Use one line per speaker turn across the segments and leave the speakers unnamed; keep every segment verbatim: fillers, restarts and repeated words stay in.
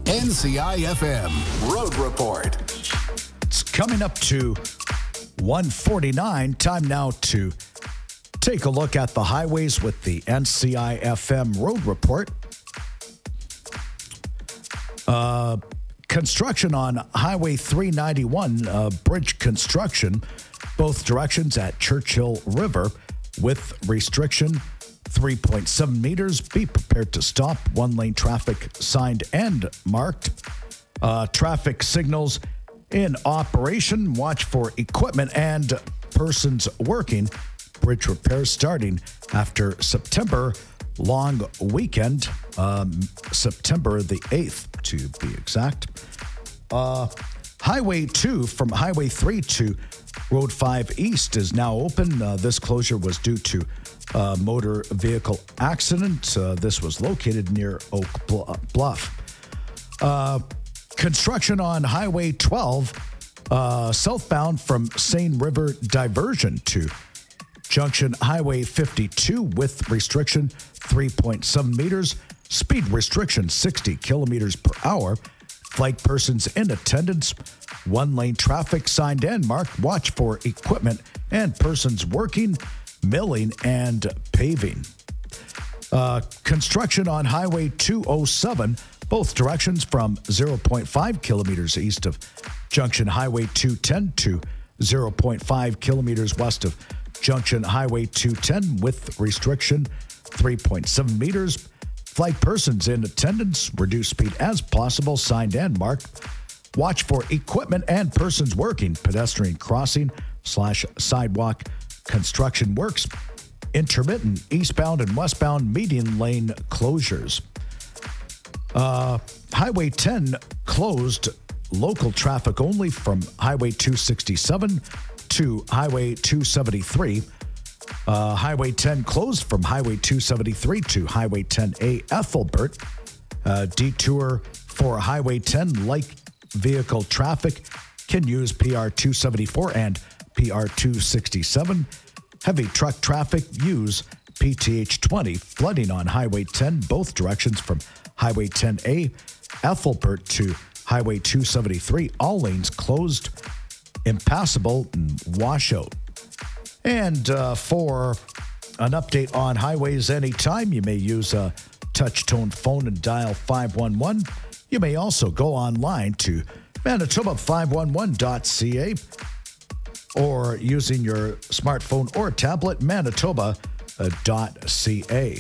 N C I F M Road Report.
It's coming up to one forty-nine. Time now to take a look at the highways with the N C I F M Road Report. Uh, construction on Highway three ninety-one, uh, bridge construction, both directions at Churchill River with restriction three point seven meters. Be prepared to stop. One lane traffic signed and marked. Uh, traffic signals in operation. Watch for equipment and persons working. Bridge repairs starting after September long weekend, um, September the eighth to be exact. Uh, Highway two from Highway three to Road five East is now open. Uh, this closure was due to a motor vehicle accident. Uh, this was located near Oak Bluff. Uh, construction on Highway twelve, uh, southbound from Seine River diversion to Junction Highway fifty-two with restriction three point seven meters. Speed restriction sixty kilometers per hour. Flight persons in attendance. One lane traffic signed and marked. Watch for equipment and persons working, milling, and paving. Uh, construction on Highway two oh seven, both directions from zero point five kilometers east of Junction Highway two ten to zero point five kilometers west of Junction Highway two ten with restriction three point seven meters. Flight persons in attendance, reduce speed as possible, signed and marked. Watch for equipment and persons working, pedestrian crossing slash sidewalk construction works, intermittent eastbound and westbound median lane closures. Uh, Highway ten closed, local traffic only from Highway two sixty-seven to Highway two seventy-three. Uh, Highway ten closed from Highway two seventy-three to Highway ten A Ethelbert. Uh, detour for Highway ten light vehicle traffic can use P R two seventy-four and P R two sixty-seven. Heavy truck traffic use P T H twenty. Flooding on Highway ten, both directions from Highway ten A Ethelbert to Highway two seventy-three. All lanes closed, impassable, and washout. And uh, for an update on highways anytime, you may use a touch-tone phone and dial five one one. You may also go online to Manitoba five one one dot c a or using your smartphone or tablet, manitoba dot c a.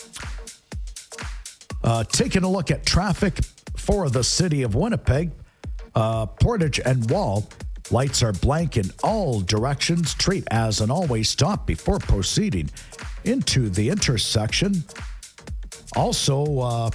Uh, taking a look at traffic for the city of Winnipeg, uh, Portage and Wall. Lights are blank in all directions. Treat as an always stop before proceeding into the intersection. Also, uh,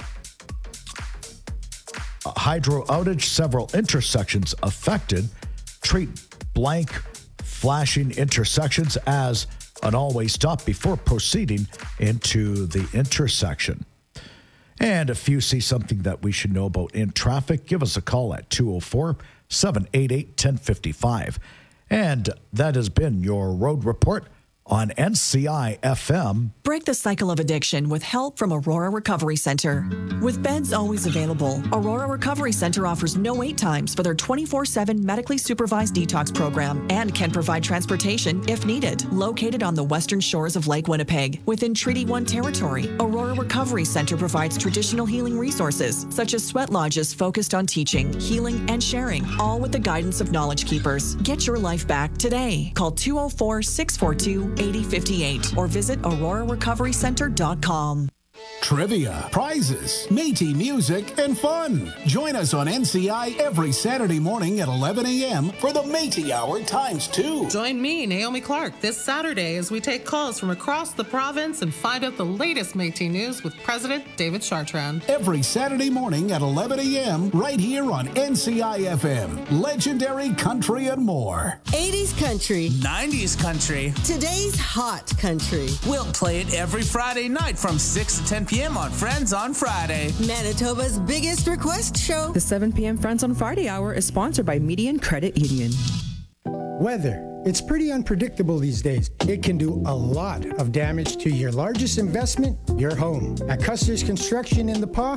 a hydro outage, several intersections affected. Treat blank flashing intersections as an always stop before proceeding into the intersection. And if you see something that we should know about in traffic, give us a call at two oh four, seven eight eight, one oh five five. And that has been your Road Report on N C I F M.
Break the cycle of addiction with help from Aurora Recovery Center. With beds always available, Aurora Recovery Center offers no wait times for their twenty-four seven medically supervised detox program and can provide transportation if needed. Located on the western shores of Lake Winnipeg, within Treaty one territory, Aurora Recovery Center provides traditional healing resources such as sweat lodges focused on teaching, healing, and sharing, all with the guidance of Knowledge Keepers. Get your life back today. Call two oh four, six four two, eight oh five eight or visit aurora recovery center dot com.
Trivia, prizes, Métis music, and fun. Join us on N C I every Saturday morning at eleven a.m. for the Métis Hour times two.
Join me, Naomi Clark, this Saturday as we take calls from across the province and find out the latest Métis news with President David Chartrand.
Every Saturday morning at eleven a.m. right here on N C I F M. Legendary country and more.
eighties country.
nineties country.
Today's hot country.
We'll play it every Friday night from six to ten p.m. on Friends on Friday.
Manitoba's biggest request show.
The seven p.m. Friends on Friday hour is sponsored by Median Credit Union.
Weather. It's pretty unpredictable these days. It can do a lot of damage to your largest investment, your home. At Custer's Construction in the Paw,